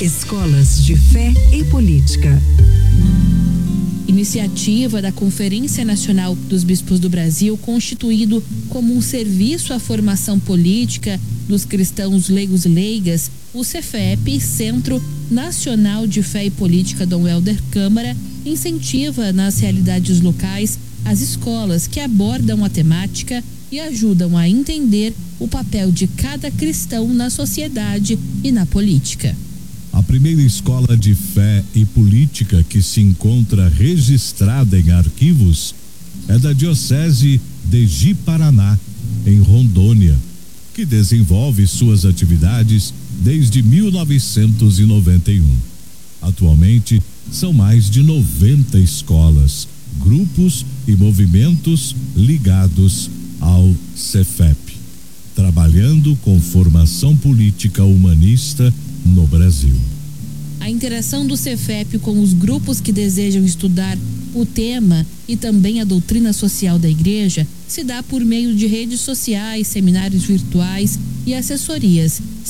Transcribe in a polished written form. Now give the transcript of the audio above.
Escolas de Fé e Política. Iniciativa da Conferência Nacional dos Bispos do Brasil, constituído como um serviço à formação política dos cristãos leigos e leigas, o Cefep, Centro Nacional de Fé e Política Dom Helder Câmara, incentiva nas realidades locais as escolas que abordam a temática e ajudam a entender o papel de cada cristão na sociedade e na política. A primeira escola de fé e política que se encontra registrada em arquivos é da Diocese de Ji-Paraná, em Rondônia, que desenvolve suas atividades desde 1991. Atualmente, são mais de 90 escolas, grupos e movimentos ligados ao Cefep, trabalhando com formação política humanista no Brasil. A interação do Cefep com os grupos que desejam estudar o tema e também a doutrina social da Igreja se dá por meio de redes sociais, seminários virtuais e assessorias,